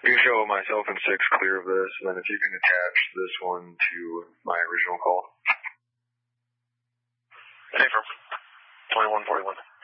You can show myself and 6 clear of this, and then if you can attach this one to my original call. Affirm. 2141.